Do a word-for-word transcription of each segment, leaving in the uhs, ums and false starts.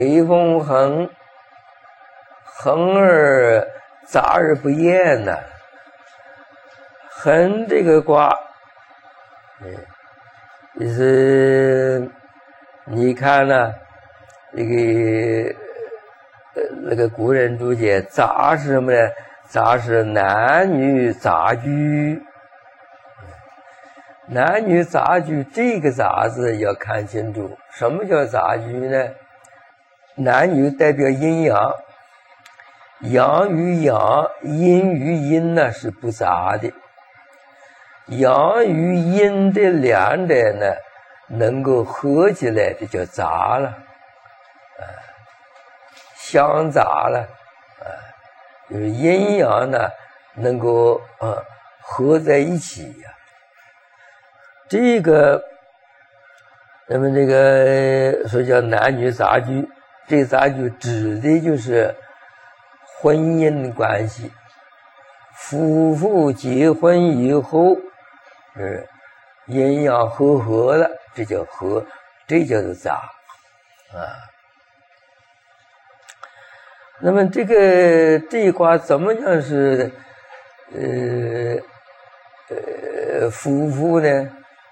雷风恒，恒而杂而不厌呢、啊。恒这个卦，嗯，就是你看呢，这个呃那个古人注解，杂是什么呢？杂是男女杂居。男女杂居，这个杂字要看清楚，什么叫杂居呢？男女代表阴阳，阳与阳，阴与阴呢是不杂的。阳与阴这两者呢，能够合起来的叫杂了，啊，相杂了，啊，就是阴阳呢能够啊合在一起呀、啊。这个，那么这个说叫男女杂居，这杂居指的就是婚姻关系。夫妇结婚以后，是阴阳和合了，这叫合，这叫做杂啊。那么这个这一卦怎么样是呃呃夫妇呢？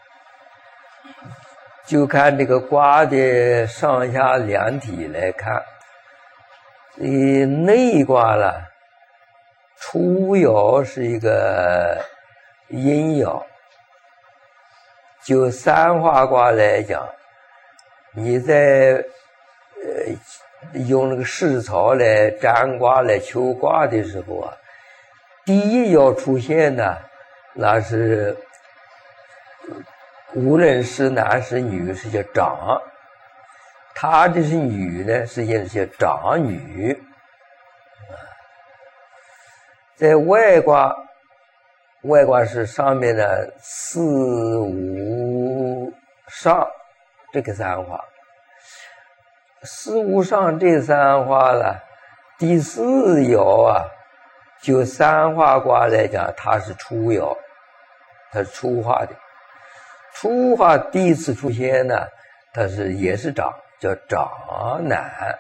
就看这个卦的上下两体来看，呃，内卦了，初爻是一个阴爻。就三化卦来讲，你在呃用那个世草来占卦来求卦的时候啊，第一爻出现呢，那是无论是男是女是叫长，他这是女呢，实际上是叫长女。在外卦，外卦是上面的四五上这个三化，四五上这三化了，第四爻啊，就三化卦来讲，它是初爻，它是初化的。初化第一次出现呢，它是也是长，叫长男，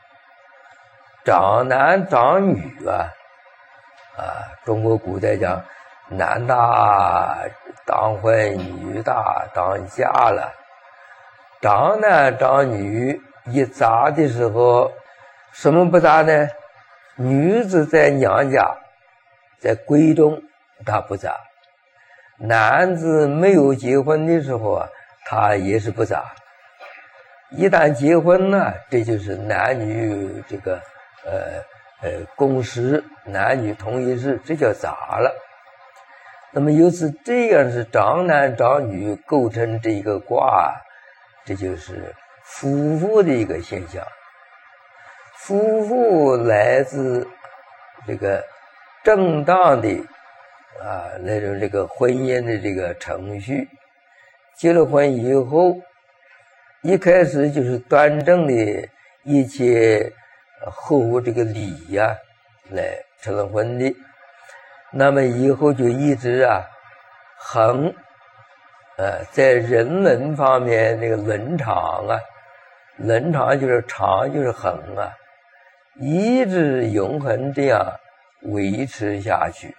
长男长女啊，啊，中国古代讲男大当婚，女大当嫁了。长男长女一杂的时候，什么不杂呢？女子在娘家，在闺中，她不杂。男子没有结婚的时候啊，他也是不杂。一旦结婚呢，这就是男女这个呃呃共识，男女同一事，这叫杂了。那么由此这样是长男长女构成这一个卦，这就是夫妇的一个现象。夫妇来自这个正当的啊，那种这个婚姻的这个程序，结了婚以后，一开始就是端正的一切后这个礼呀、啊、来成了婚的，那么以后就一直啊恒，呃，在人文方面那个伦常啊，伦常就是常就是恒啊，一直永恒这样维持下去。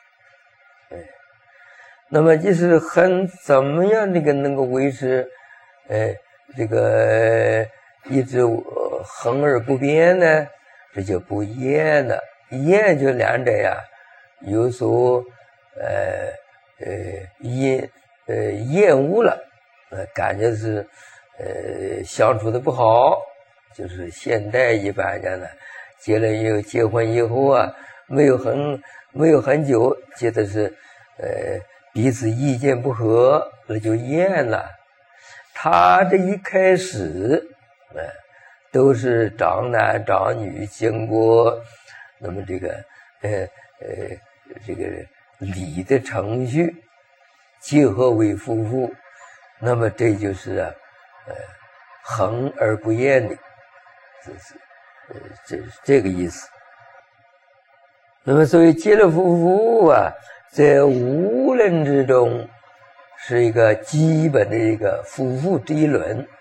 那么就是很怎么样这个能够维持呃这个一直恒而不变呢？这就不厌了，厌就两者呀有所呃呃厌呃厌恶了，呃感觉是呃相处的不好，就是现代一般讲呢，结了以后结婚以后啊，没有很没有很久，觉得是呃彼此意见不合，那就厌了。他这一开始，呃，都是长男长女，经过那么这个呃呃这个礼的程序，结合为夫妇，那么这就是啊，呃，恒而不厌的，这是呃这是这个意思。那么所以结了夫妇啊，在无论之中是一个基本的一个夫妇之一伦。